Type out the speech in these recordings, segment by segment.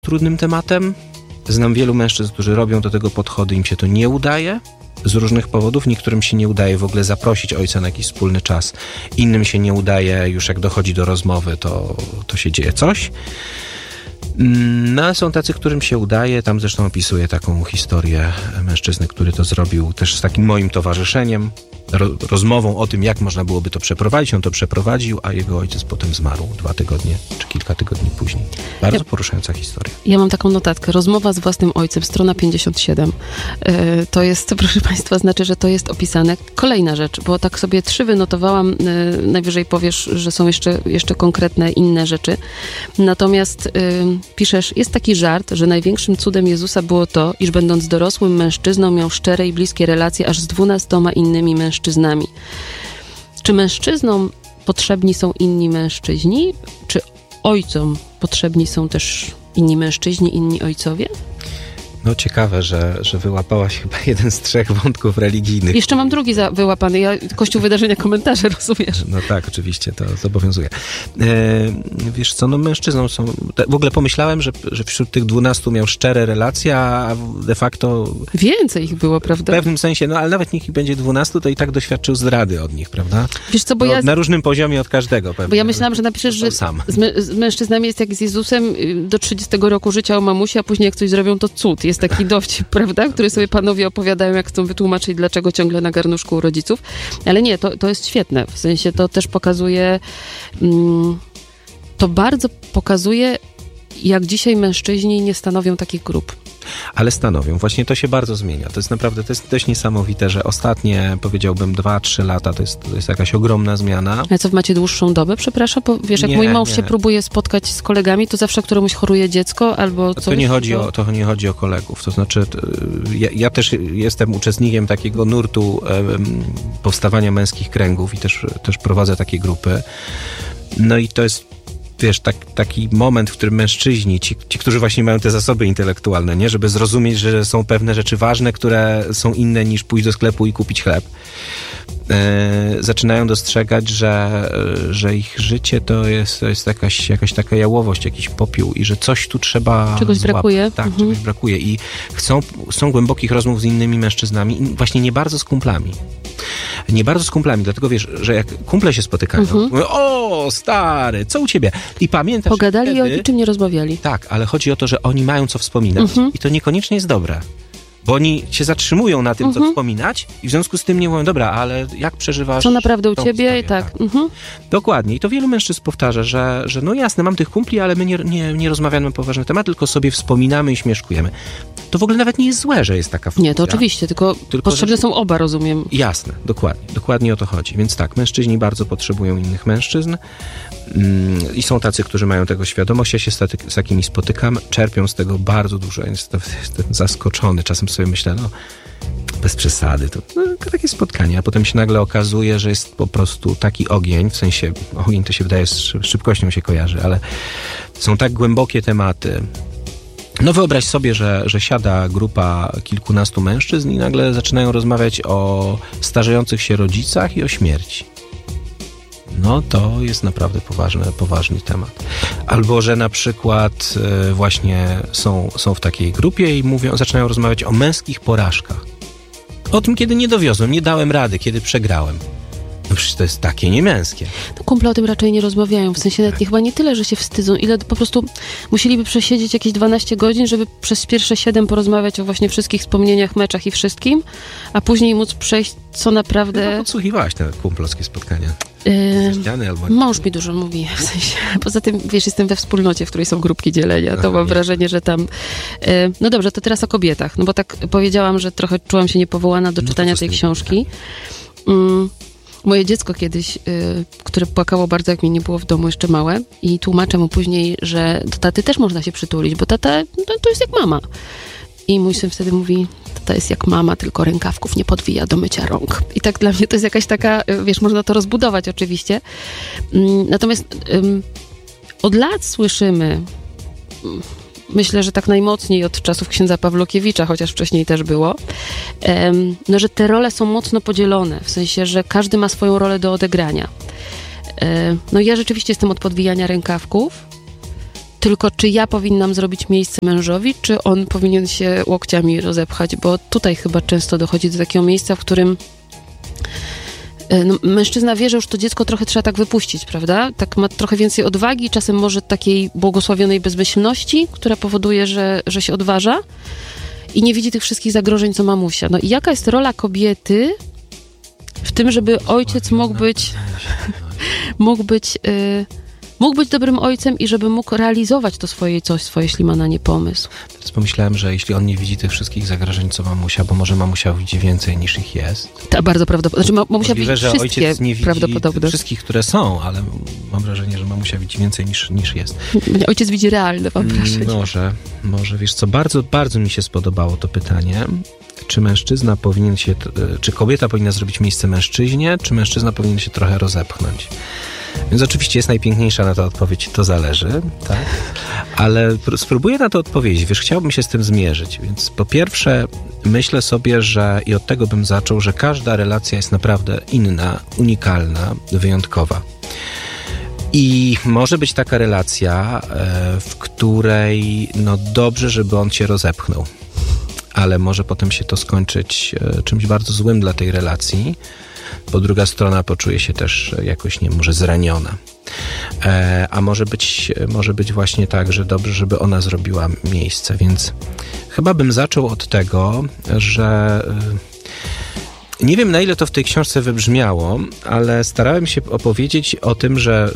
trudnym tematem. Znam wielu mężczyzn, którzy robią do tego podchody, im się to nie udaje z różnych powodów. Niektórym się nie udaje w ogóle zaprosić ojca na jakiś wspólny czas. Innym się nie udaje, już jak dochodzi do rozmowy, to się dzieje coś. No ale są tacy, którym się udaje. Tam zresztą opisuję taką historię mężczyzny, który to zrobił też z takim moim towarzyszeniem, rozmową o tym, jak można byłoby to przeprowadzić. On to przeprowadził, a jego ojciec potem zmarł 2 tygodnie czy kilka tygodni później. Bardzo poruszająca historia. Ja mam taką notatkę. Rozmowa z własnym ojcem, strona 57. To jest, proszę Państwa, znaczy, że to jest opisane. Kolejna rzecz, bo tak sobie 3 wynotowałam. Najwyżej powiesz, że są jeszcze konkretne inne rzeczy. Natomiast piszesz, jest taki żart, że największym cudem Jezusa było to, iż będąc dorosłym mężczyzną miał szczere i bliskie relacje aż z 12 innymi mężczyznami. Czy mężczyznom potrzebni są inni mężczyźni? Czy ojcom potrzebni są też inni mężczyźni, inni ojcowie? No ciekawe, że wyłapałaś chyba jeden z 3 wątków religijnych. Jeszcze mam drugi wyłapany. Kościół wydarzenia komentarze, rozumiesz? No tak, oczywiście, to zobowiązuje. Wiesz co, no mężczyznom są... W ogóle pomyślałem, że wśród tych 12 miał szczere relacje, a de facto... Więcej ich było, prawda? W pewnym sensie, no ale nawet niech ich będzie 12, to i tak doświadczył zdrady od nich, prawda? Wiesz co, bo no, na różnym poziomie od każdego pewnie. Bo ja myślałam, że napiszesz, że z mężczyznami jest jak z Jezusem do 30 roku życia o mamusi, a później jak coś zrobią, to cud. Jest taki dowcip, prawda? Który sobie panowie opowiadają, jak chcą wytłumaczyć, dlaczego ciągle na garnuszku u rodziców. Ale nie, to jest świetne. W sensie to też pokazuje, to bardzo pokazuje, jak dzisiaj mężczyźni nie stanowią takich grup. Ale stanowią. Właśnie to się bardzo zmienia. To jest naprawdę, to jest dość niesamowite, że ostatnie, powiedziałbym, 2-3 lata to jest jakaś ogromna zmiana. A co, macie dłuższą dobę, przepraszam? Bo wiesz, jak mój mąż się próbuje spotkać z kolegami, to zawsze któremuś choruje dziecko albo coś. To nie chodzi o kolegów. To znaczy, ja też jestem uczestnikiem takiego nurtu powstawania męskich kręgów i też prowadzę takie grupy. No i to jest, wiesz, taki moment, w którym mężczyźni, ci, którzy właśnie mają te zasoby intelektualne, nie, żeby zrozumieć, że są pewne rzeczy ważne, które są inne niż pójść do sklepu i kupić chleb, zaczynają dostrzegać, że ich życie to jest jakaś taka jałowość, jakiś popiół i że coś tu trzeba czegoś brakuje. Tak, czegoś brakuje i chcą głębokich rozmów z innymi mężczyznami i właśnie nie bardzo z kumplami. Nie bardzo z kumplami, dlatego wiesz, że jak kumple się spotykają, mówią, o stary, co u ciebie? I pamiętasz... Pogadali wtedy, i o niczym nie rozmawiali. Tak, ale chodzi o to, że oni mają co wspominać i to niekoniecznie jest dobre. Bo oni się zatrzymują na tym, co wspominać i w związku z tym nie mówią, dobra, ale jak przeżywasz... Co naprawdę u ciebie? Historię, tak. Dokładnie. I to wielu mężczyzn powtarza, że no jasne, mam tych kumpli, ale my nie rozmawiamy na poważny temat, tylko sobie wspominamy i śmieszkujemy. To w ogóle nawet nie jest złe, że jest taka funkcja. Nie, to oczywiście, tylko potrzebne są oba, rozumiem. Jasne, dokładnie o to chodzi. Więc tak, mężczyźni bardzo potrzebują innych mężczyzn i są tacy, którzy mają tego świadomość. Ja się z takimi spotykam, czerpią z tego bardzo dużo. Jestem zaskoczony. Czasem sobie myślę, no bez przesady, to takie spotkanie, a potem się nagle okazuje, że jest po prostu taki ogień, w sensie ogień to się wydaje, z szybkością się kojarzy, ale są tak głębokie tematy. No wyobraź sobie, że siada grupa kilkunastu mężczyzn i nagle zaczynają rozmawiać o starzejących się rodzicach i o śmierci. No to jest naprawdę poważny temat. Albo, że na przykład właśnie są w takiej grupie i zaczynają rozmawiać o męskich porażkach. O tym, kiedy nie dowiozłem, nie dałem rady, kiedy przegrałem. No przecież to jest takie niemęskie. No, kumple o tym raczej nie rozmawiają. W sensie nawet chyba nie tyle, że się wstydzą, ile po prostu musieliby przesiedzieć jakieś 12 godzin, żeby przez pierwsze 7 porozmawiać o właśnie wszystkich wspomnieniach, meczach i wszystkim, a później móc przejść, co naprawdę... Chyba podsłuchiwałaś te kumplowskie spotkania. Mąż mi dużo mówi, w sensie. Poza tym, wiesz, jestem we wspólnocie, w której są grupki dzielenia, to mam wrażenie, że tam... No dobrze, to teraz o kobietach, no bo tak powiedziałam, że trochę czułam się niepowołana do czytania tej książki. Moje dziecko kiedyś, które płakało bardzo, jak mnie nie było w domu, jeszcze małe, i tłumaczę mu później, że do taty też można się przytulić, bo tata to jest jak mama. I mój syn wtedy mówi, tata jest jak mama, tylko rękawków nie podwija do mycia rąk. I tak dla mnie to jest jakaś taka, wiesz, można to rozbudować oczywiście. Natomiast od lat słyszymy, myślę, że tak najmocniej od czasów księdza Pawlukiewicza, chociaż wcześniej też było, no, że te role są mocno podzielone, w sensie, że każdy ma swoją rolę do odegrania. No ja rzeczywiście jestem od podwijania rękawków, tylko czy ja powinnam zrobić miejsce mężowi, czy on powinien się łokciami rozepchać, bo tutaj chyba często dochodzi do takiego miejsca, w którym mężczyzna wie, że już to dziecko trochę trzeba tak wypuścić, prawda? Tak ma trochę więcej odwagi, czasem może takiej błogosławionej bezmyślności, która powoduje, że się odważa i nie widzi tych wszystkich zagrożeń, co mamusia. No i jaka jest rola kobiety w tym, żeby ojciec mógł być dobrym ojcem i żeby mógł realizować to swoje coś, jeśli ma na nie pomysł. Teraz pomyślałem, że jeśli on nie widzi tych wszystkich zagrożeń, co mamusia, bo może mamusia widzi więcej niż ich jest. To bardzo prawdopodobne. Znaczy, mamusia widzi że wszystkie ojciec nie widzi prawdopodobne. Wszystkich, które są, ale mam wrażenie, że mamusia widzi więcej niż jest. Ojciec widzi realne, mam wrażenie. Może, wiesz co, bardzo, bardzo mi się spodobało to pytanie. Czy mężczyzna powinien się, czy kobieta powinna zrobić miejsce mężczyźnie, czy mężczyzna powinien się trochę rozepchnąć? Więc oczywiście jest najpiękniejsza na to odpowiedź, to zależy, tak? Ale spróbuję na to odpowiedzieć, wiesz, chciałbym się z tym zmierzyć, więc po pierwsze myślę sobie, że i od tego bym zaczął, że każda relacja jest naprawdę inna, unikalna, wyjątkowa. I może być taka relacja, w której no dobrze, żeby on się rozepchnął, ale może potem się to skończyć czymś bardzo złym dla tej relacji, bo druga strona poczuje się też jakoś, nie może zraniona. A może być właśnie tak, że dobrze, żeby ona zrobiła miejsce. Więc chyba bym zaczął od tego, że nie wiem, na ile to w tej książce wybrzmiało, ale starałem się opowiedzieć o tym, że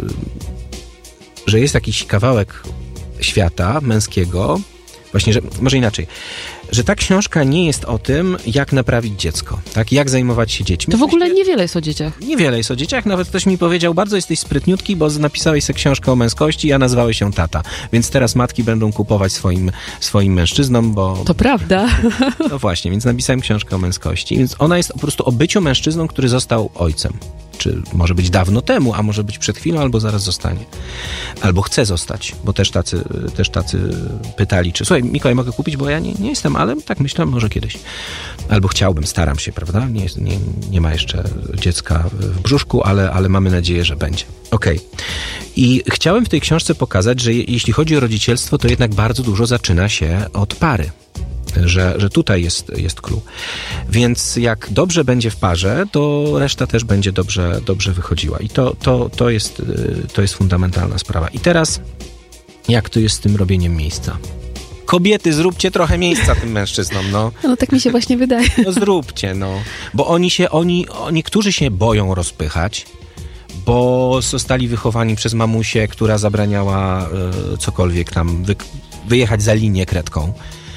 jest jakiś kawałek świata męskiego, właśnie, że może inaczej, że ta książka nie jest o tym, jak naprawić dziecko, tak? Jak zajmować się dziećmi. To w ogóle niewiele jest o dzieciach. Niewiele jest o dzieciach, nawet ktoś mi powiedział, bardzo jesteś sprytniutki, bo napisałeś sobie książkę o męskości, a nazwałeś ją Tata. Więc teraz matki będą kupować swoim mężczyznom, bo... To prawda. No właśnie, więc napisałem książkę o męskości. Więc ona jest po prostu o byciu mężczyzną, który został ojcem. Czy może być dawno temu, a może być przed chwilą, albo zaraz zostanie. Albo chce zostać, bo też tacy pytali, czy słuchaj, Mikołaj, mogę kupić, bo ja nie jestem, ale tak myślę, może kiedyś. Albo chciałbym, staram się, prawda? Nie ma jeszcze dziecka w brzuszku, ale mamy nadzieję, że będzie. Okej. I chciałem w tej książce pokazać, że jeśli chodzi o rodzicielstwo, to jednak bardzo dużo zaczyna się od pary. Że tutaj jest clue. Więc jak dobrze będzie w parze, to reszta też będzie dobrze wychodziła. I to jest fundamentalna sprawa. I teraz, jak to jest z tym robieniem miejsca? Kobiety, zróbcie trochę miejsca tym mężczyznom, no. No tak mi się właśnie wydaje. No zróbcie, no. Bo niektórzy się boją rozpychać, bo zostali wychowani przez mamusię, która zabraniała cokolwiek tam wyjechać za linię kredką.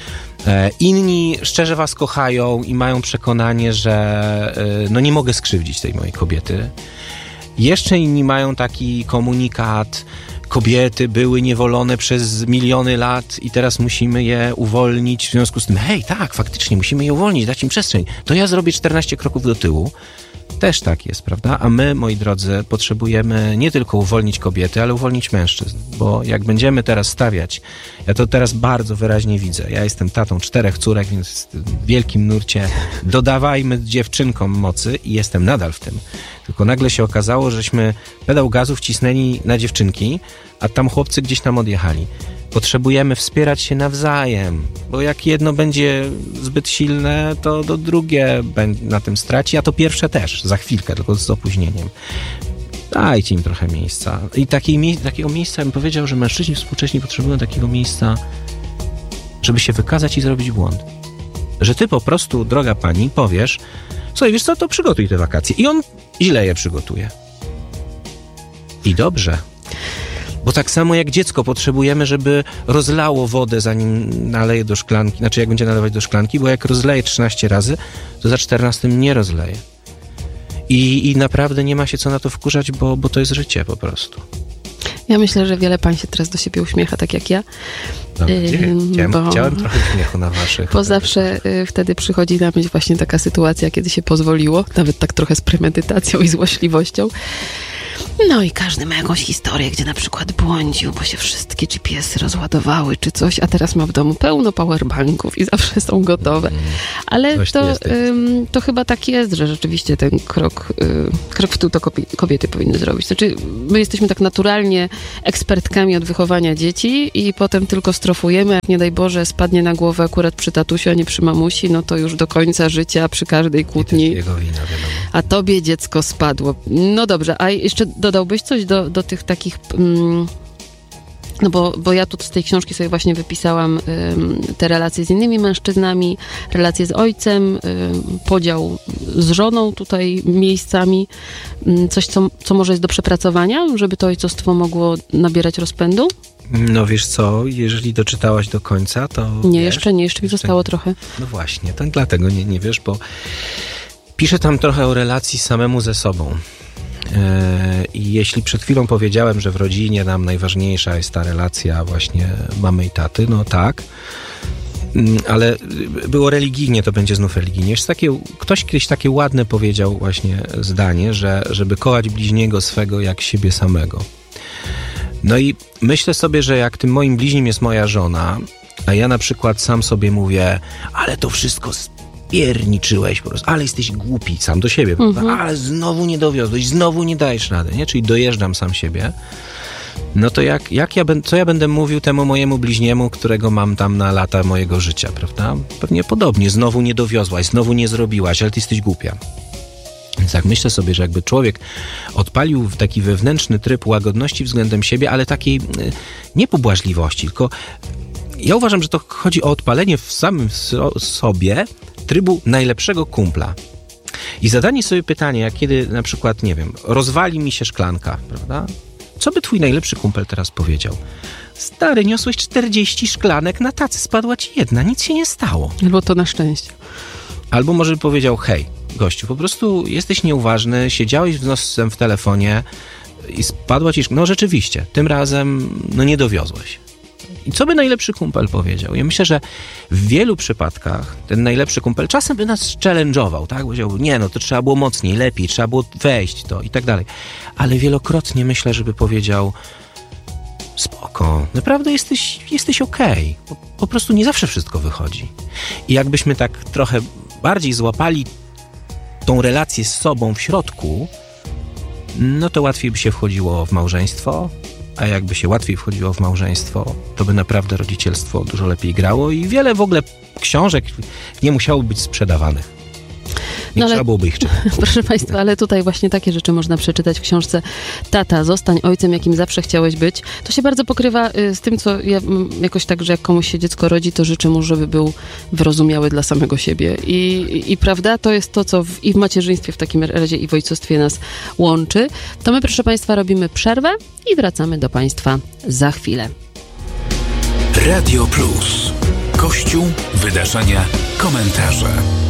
Inni szczerze was kochają i mają przekonanie, że no nie mogę skrzywdzić tej mojej kobiety. Jeszcze inni mają taki komunikat: kobiety były niewolone przez miliony lat i teraz musimy je uwolnić. W związku z tym, hej, tak, faktycznie musimy je uwolnić, dać im przestrzeń. To ja zrobię 14 kroków do tyłu. Też tak jest, prawda? A my, moi drodzy, potrzebujemy nie tylko uwolnić kobiety, ale uwolnić mężczyzn. Bo jak będziemy teraz stawiać, ja to teraz bardzo wyraźnie widzę, ja jestem tatą 4 córek, więc w wielkim nurcie dodawajmy dziewczynkom mocy i jestem nadal w tym. Tylko nagle się okazało, żeśmy pedał gazu wcisnęli na dziewczynki, a tam chłopcy gdzieś nam odjechali. Potrzebujemy wspierać się nawzajem, bo jak jedno będzie zbyt silne, to drugie na tym straci, a to pierwsze też, za chwilkę, tylko z opóźnieniem. Dajcie im trochę miejsca. I takiego miejsca bym powiedział, że mężczyźni współcześni potrzebują takiego miejsca, żeby się wykazać i zrobić błąd. Że ty po prostu, droga pani, powiesz: słuchaj, wiesz co, to przygotuj te wakacje. I on źle je przygotuje. I dobrze. Bo tak samo jak dziecko potrzebujemy, żeby rozlało wodę, zanim naleje do szklanki. Znaczy, jak będzie nalewać do szklanki, bo jak rozleje 13 razy, to za 14 nie rozleje. I naprawdę nie ma się co na to wkurzać, bo to jest życie po prostu. Ja myślę, że wiele pań się teraz do siebie uśmiecha, tak jak ja. Chciałem trochę śmiechu na waszych. Bo zawsze wtedy przychodzi na myśl właśnie taka sytuacja, kiedy się pozwoliło, nawet tak trochę z premedytacją i złośliwością. No i każdy ma jakąś historię, gdzie na przykład błądził, bo się wszystkie GPS-y rozładowały czy coś, a teraz ma w domu pełno powerbanków i zawsze są gotowe. Ale to chyba tak jest, że rzeczywiście ten krok w tył to kobiety powinny zrobić. Znaczy, my jesteśmy tak naturalnie ekspertkami od wychowania dzieci i potem tylko strofujemy, jak nie daj Boże spadnie na głowę akurat przy tatusiu, a nie przy mamusi, no to już do końca życia przy każdej kłótni. Jego wina, wiadomo. A tobie dziecko spadło. No dobrze, a jeszcze dodałbyś coś do tych takich... No bo ja tu z tej książki sobie właśnie wypisałam te relacje z innymi mężczyznami, relacje z ojcem, podział z żoną tutaj miejscami. Coś, co może jest do przepracowania, żeby to ojcostwo mogło nabierać rozpędu? No wiesz co, jeżeli doczytałaś do końca, to... Nie, jeszcze mi zostało trochę. No właśnie, to dlatego nie wiesz, bo piszę tam trochę o relacji samemu ze sobą. I jeśli przed chwilą powiedziałem, że w rodzinie nam najważniejsza jest ta relacja właśnie mamy i taty, no tak, ale było religijnie, to będzie znów religijnie. Ktoś kiedyś takie ładne powiedział właśnie zdanie, że żeby kochać bliźniego swego jak siebie samego. No i myślę sobie, że jak tym moim bliźnim jest moja żona, a ja na przykład sam sobie mówię, ale to wszystko pierniczyłeś po prostu, ale jesteś głupi sam do siebie, ale znowu nie dowiozłeś, znowu nie dajesz rady, nie? Czyli dojeżdżam sam siebie. No to co ja będę mówił temu mojemu bliźniemu, którego mam tam na lata mojego życia, prawda? Pewnie podobnie, znowu nie dowiozłaś, znowu nie zrobiłaś, ale ty jesteś głupia. Więc tak myślę sobie, że jakby człowiek odpalił w taki wewnętrzny tryb łagodności względem siebie, ale takiej nie pobłażliwości, tylko ja uważam, że to chodzi o odpalenie w samym sobie trybu najlepszego kumpla. I zadanie sobie pytania, jak kiedy na przykład, nie wiem, rozwali mi się szklanka, prawda? Co by twój najlepszy kumpel teraz powiedział? Stary, niosłeś 40 szklanek na tacy, spadła ci jedna, nic się nie stało. Albo to na szczęście. Albo może by powiedział, hej, gościu, po prostu jesteś nieuważny, siedziałeś z nosem w telefonie i spadła ci... No rzeczywiście, tym razem nie dowiozłeś. I co by najlepszy kumpel powiedział? Ja myślę, że w wielu przypadkach ten najlepszy kumpel czasem by nas challenge'ował, tak? Powiedział, nie, to trzeba było mocniej, lepiej, trzeba było wejść to i tak dalej. Ale wielokrotnie myślę, żeby powiedział, spoko, naprawdę jesteś okej. Po prostu nie zawsze wszystko wychodzi. I jakbyśmy tak trochę bardziej złapali tą relację z sobą w środku, no to łatwiej by się wchodziło w małżeństwo, a jakby się łatwiej wchodziło w małżeństwo, to by naprawdę rodzicielstwo dużo lepiej grało i wiele w ogóle książek nie musiało być sprzedawanych. Nie trzeba byłoby ich czytać. Proszę Państwa, ale tutaj właśnie takie rzeczy można przeczytać w książce Tata, zostań ojcem, jakim zawsze chciałeś być. To się bardzo pokrywa z tym, co ja jakoś tak, że jak komuś się dziecko rodzi, to życzę mu, żeby był wyrozumiały dla samego siebie. I prawda, to jest to, co i w macierzyństwie w takim razie i w ojcostwie nas łączy. To my, proszę Państwa, robimy przerwę i wracamy do Państwa za chwilę. Radio Plus. Kościół, wydarzenia, komentarze.